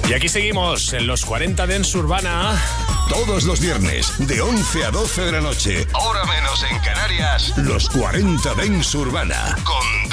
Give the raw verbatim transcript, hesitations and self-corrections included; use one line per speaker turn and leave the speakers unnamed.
Y aquí seguimos en los cuarenta Dance Urbana.
Todos los viernes, de once a doce de la noche, hora menos en Canarias, los cuarenta Dance Urbana, con